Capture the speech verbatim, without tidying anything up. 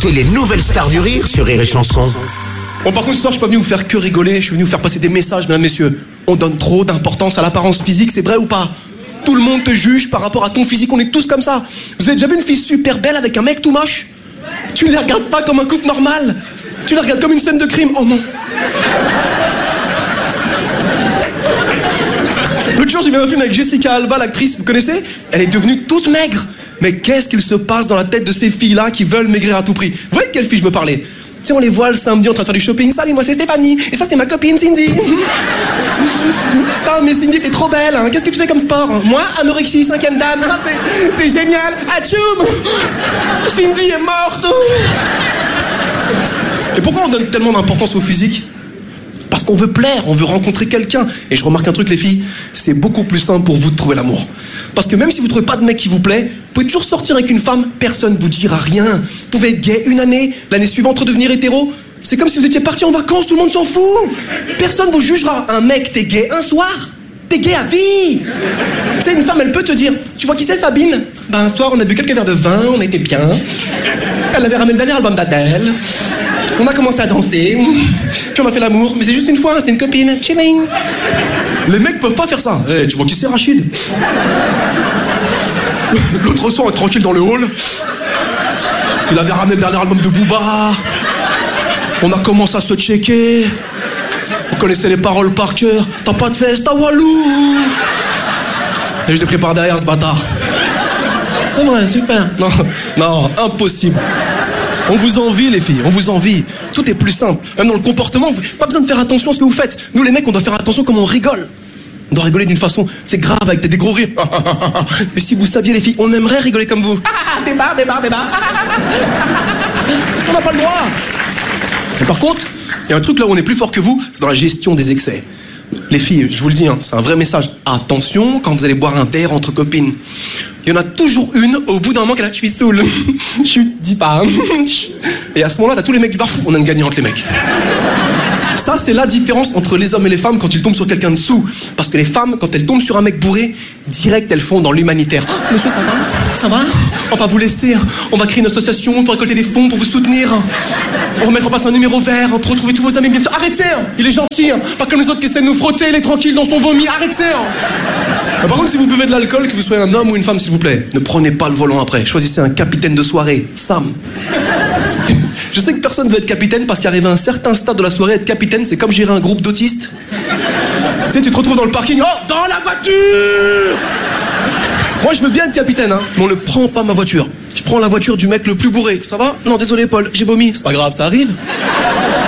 écoutez les nouvelles stars du rire sur Rire et Chanson. Bon, par contre, ce soir, je suis pas venu vous faire que rigoler, je suis venu vous faire passer des messages, mesdames, messieurs. On donne trop d'importance à l'apparence physique, c'est vrai ou pas? Tout le monde te juge par rapport à ton physique, on est tous comme ça. Vous avez déjà vu une fille super belle avec un mec tout moche? Tu ne les regardes pas comme un couple normal, tu les regardes comme une scène de crime. Oh non. L'autre jour, j'ai vu un film avec Jessica Alba, l'actrice, vous connaissez? Elle est devenue toute maigre. Mais qu'est-ce qu'il se passe dans la tête de ces filles-là qui veulent maigrir à tout prix? Vous voyez de quelle fille je veux parler? Tu sais, on les voit le samedi en train de faire du shopping. Salut, moi c'est Stéphanie, et ça c'est ma copine Cindy. Putain, mais Cindy, t'es trop belle, hein. Qu'est-ce que tu fais comme sport? Moi, anorexie, cinquième dame, hein. C'est génial. Atchoum. Cindy est morte. Et pourquoi on donne tellement d'importance au physique? Parce qu'on veut plaire, on veut rencontrer quelqu'un. Et je remarque un truc, les filles, c'est beaucoup plus simple pour vous de trouver l'amour. Parce que même si vous trouvez pas de mec qui vous plaît, vous pouvez toujours sortir avec une femme, personne vous dira rien. Vous pouvez être gay une année, l'année suivante redevenir hétéro. C'est comme si vous étiez parti en vacances, tout le monde s'en fout. Personne vous jugera. Un mec, t'es gay un soir, t'es gay à vie. Tu sais, une femme, elle peut te dire, tu vois qui c'est Sabine? Ben un soir, on a bu quelques verres de vin, on était bien. Elle avait ramené le dernier album d'Adèle. On a commencé à danser, puis on a fait l'amour, mais c'est juste une fois, c'était une copine, chilling. Les mecs peuvent pas faire ça. Eh, hey, tu vois qui c'est, Rachid? L'autre soir, on est tranquille dans le hall. Il avait ramené le dernier album de Booba. On a commencé à se checker. On connaissait les paroles par cœur. T'as pas de fesses, t'as Walou. Et je l'ai pris par derrière, ce bâtard. C'est vrai, super. Non, non, impossible. On vous envie, les filles, on vous envie. Tout est plus simple. Même dans le comportement, pas besoin de faire attention à ce que vous faites. Nous, les mecs, on doit faire attention comment on rigole. On doit rigoler d'une façon, c'est grave, avec des gros rires. Mais si vous saviez, les filles, on aimerait rigoler comme vous. Des barres, des barres, des barres. On n'a pas le droit. Mais par contre, il y a un truc là où on est plus fort que vous, c'est dans la gestion des excès. Les filles, je vous le dis, hein, c'est un vrai message. Attention quand vous allez boire un verre entre copines. Il y en a toujours une, au bout d'un moment, qu'elle a, je suis saoul. Je suis, dis pas. Hein. Et à ce moment-là, t'as tous les mecs du bar, on a une gagnante, les mecs. Ça, c'est la différence entre les hommes et les femmes quand ils tombent sur quelqu'un de sous. Parce que les femmes, quand elles tombent sur un mec bourré, direct, elles font dans l'humanitaire. Oh, monsieur, ça va? Ça va? On va vous laisser. On va créer une association pour récolter des fonds, pour vous soutenir. On va mettre en place un numéro vert pour retrouver tous vos amis. Bien sûr, arrêtez! Il est gentil, hein. Pas comme les autres qui essaient de nous frotter, il est tranquille dans son vomi. Arrêtez! Hein. Par contre, si vous buvez de l'alcool, que vous soyez un homme ou une femme, s'il vous plaît, ne prenez pas le volant après. Choisissez un capitaine de soirée. Sam. Je sais que personne veut être capitaine parce qu'arriver à un certain stade de la soirée, être capitaine, c'est comme gérer un groupe d'autistes. Tu sais, tu te retrouves dans le parking, oh, dans la voiture! Moi, je veux bien être capitaine, hein, mais on ne prend pas ma voiture. Je prends la voiture du mec le plus bourré. Ça va? Non, désolé, Paul, j'ai vomi. C'est pas grave, ça arrive.